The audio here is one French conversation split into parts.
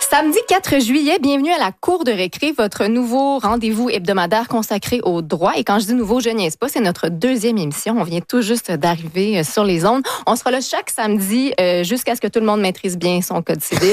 Samedi 4 juillet, bienvenue à la Cour de récré, votre nouveau rendez-vous hebdomadaire consacré au droit. Et quand je dis nouveau, je niaise pas, c'est notre deuxième émission. On vient tout juste d'arriver sur les ondes. On sera là chaque samedi jusqu'à ce que tout le monde maîtrise bien son code civil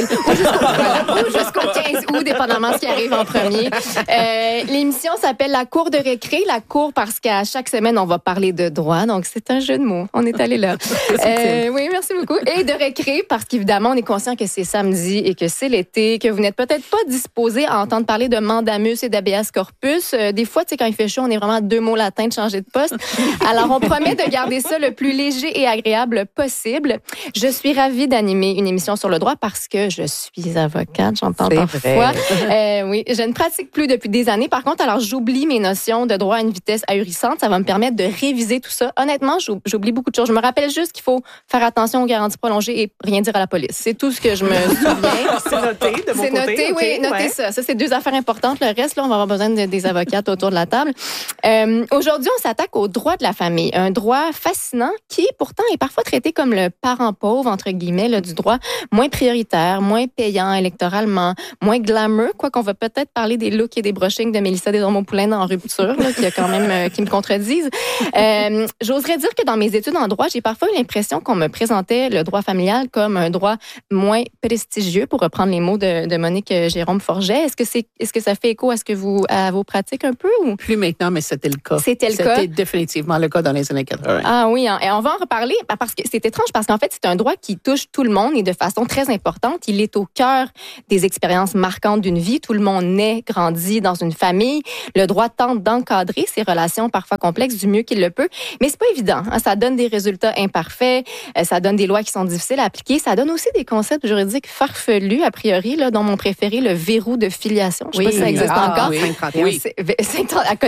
ou jusqu'au 15 août, dépendamment de ce qui arrive en premier. L'émission s'appelle la Cour de récré. La Cour parce qu'à chaque semaine, on va parler de droit. Donc, c'est un jeu de mots. On est allé là. Oui, merci beaucoup. Et de récré parce qu'évidemment, on est conscient que c'est samedi et que c'est l'été, que vous n'êtes peut-être pas disposé à entendre parler de mandamus et d'habeas corpus. Des fois, tu sais, quand il fait chaud, on est vraiment à 2 mots latins de changer de poste. Alors, on promet de garder ça le plus léger et agréable possible. Je suis ravie d'animer une émission sur le droit parce que je suis avocate, j'entends parfois. Oui, je ne pratique plus depuis des années. Par contre, alors, j'oublie mes notions de droit à une vitesse ahurissante. Ça va me permettre de réviser tout ça. Honnêtement, j'oublie beaucoup de choses. Je me rappelle juste qu'il faut faire attention aux garanties prolongées et rien dire à la police. C'est tout ce que je me souviens. C'est noté de mon côté. C'est noté, oui, notez ça. Ça, c'est 2 affaires importantes. Le reste, là, on va avoir besoin des avocates autour de la table. Aujourd'hui, on s'attaque au droit de la famille. Un droit fascinant qui, pourtant, est parfois traité comme le parent pauvre, entre guillemets, là, du droit, moins prioritaire, moins payant électoralement, moins glamour, quoi qu'on va peut-être parler des looks et des brushings de Mélissa Desormeaux-Poulain dans Rupture, là, qui a quand même, qui me contredisent. J'oserais dire que dans mes études en droit, j'ai parfois eu l'impression qu'on me présentait le droit familial comme un droit moins prestigieux, pour reprendre les mots de Monique Jérôme Forget. Est-ce que ça fait écho à vos pratiques un peu? Ou? Plus maintenant, mais c'était le cas. C'était définitivement le cas dans les années 80. Ah oui, hein, et on va en reparler parce que c'est étrange parce qu'en fait, c'est un droit qui touche tout le monde et de façon très importante. Il est au cœur des expériences marquantes d'une vie. Tout le monde naît, grandit dans une famille. Le droit tente d'encadrer ces relations parfois complexes du mieux qu'il le peut, mais c'est pas évident. Hein. Ça donne des résultats imparfaits, ça donne des lois qui sont difficiles à appliquer, ça donne aussi des concepts juridiques farfelus, a priori, là, dont mon préféré, le verrou de filiation. Je sais pas si ça existe encore. Oui. C'est